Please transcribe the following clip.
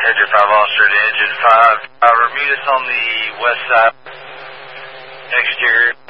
Edge 5 Officer to Engine 5. Meet us on the west side. Exterior.